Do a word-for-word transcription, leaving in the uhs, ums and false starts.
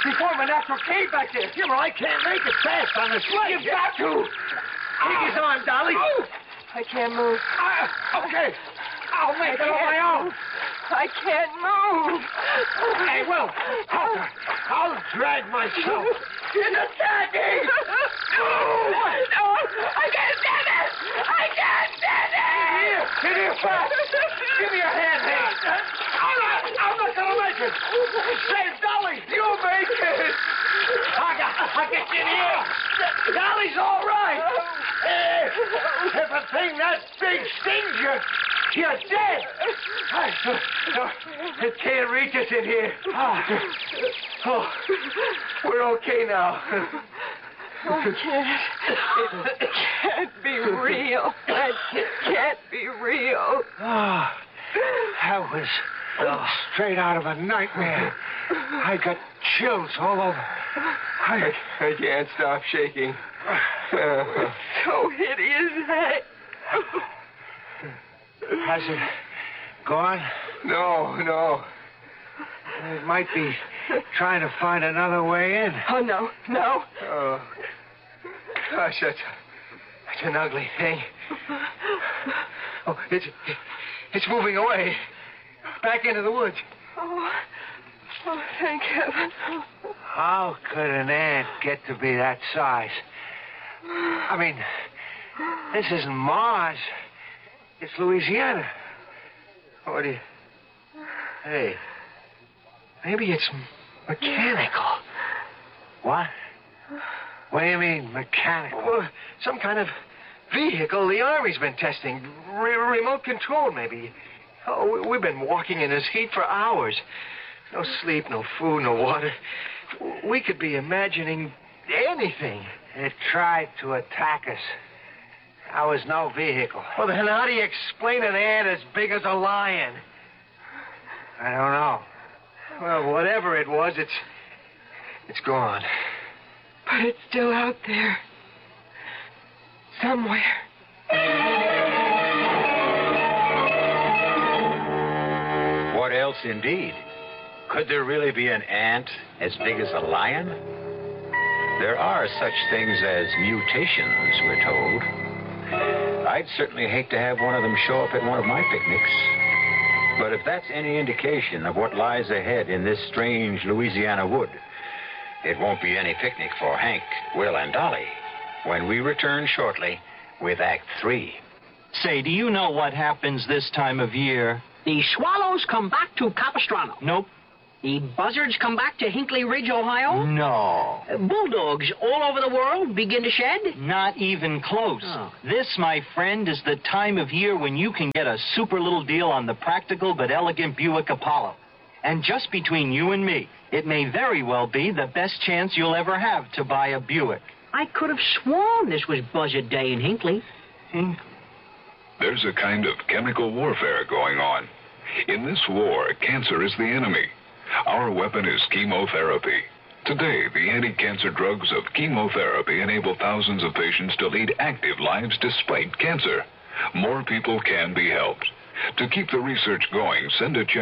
We form a natural cave back there. Yeah, well, I can't make it fast on this leg. You've got to. Take his arm, Dolly. Oh. I can't move. Uh, okay. I'll make it on my own. I can't move. Hey, Will, help her. I'll drag myself. It's attacking. No. No. I can't stand it. I can't stand it. Here, get here fast. Give me your hand, Hank. I'm not, I'm not going to make it. Save Dolly. You make it. I got, I get you in here. Dolly's all right. Hey, if a thing that big stings you, you're dead. I, uh, it can't reach us in here. Oh, oh, we're okay now. I can't. It can't be real. That can't be real. Oh, that was oh, straight out of a nightmare. I got chills all over. I, I can't stop shaking. So hideous, Hank. Has it gone? No, no. It might be trying to find another way in. Oh, no, no. Oh, gosh, that's, that's an ugly thing. Oh, it's, it's moving away. Back into the woods. Oh, oh thank heaven. How could an ant get to be that size? I mean, this isn't Mars. It's Louisiana. What do you... Hey, maybe it's mechanical. What? What do you mean, mechanical? Well, some kind of vehicle the Army's been testing. Re- remote control, maybe. Oh, we've been walking in this heat for hours. No sleep, no food, no water. We could be imagining anything. It tried to attack us. I was no vehicle. Well, then how do you explain an ant as big as a lion? I don't know. Well, whatever it was, it's... it's gone. But it's still out there. Somewhere. What else, indeed? Could there really be an ant as big as a lion? There are such things as mutations, we're told. I'd certainly hate to have one of them show up at one of my picnics. But if that's any indication of what lies ahead in this strange Louisiana wood, it won't be any picnic for Hank, Will, and Dolly when we return shortly with Act Three. Say, do you know what happens this time of year? The swallows come back to Capistrano. Nope. The buzzards come back to Hinkley Ridge, Ohio. No. Uh, bulldogs all over the world begin to shed. Not even close. Oh. This, my friend, is the time of year when you can get a super little deal on the practical but elegant Buick Apollo. And just between you and me, it may very well be the best chance you'll ever have to buy a Buick. I could have sworn this was Buzzard Day in Hinkley. Hmm? There's a kind of chemical warfare going on. In this war, cancer is the enemy. Our weapon is chemotherapy. Today, the anti-cancer drugs of chemotherapy enable thousands of patients to lead active lives despite cancer. More people can be helped. To keep the research going, send a check